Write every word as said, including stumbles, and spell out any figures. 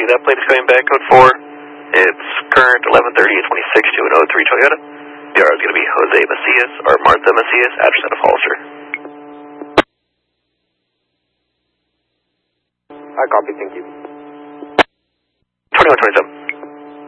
that plate is coming back, code four. It's current eleven thirty at twenty-six to an oh three Toyota. The R is going to be Jose Macias, or Martha Macias, address out of Hollister. I copy, thank you. twenty-one twenty-seven.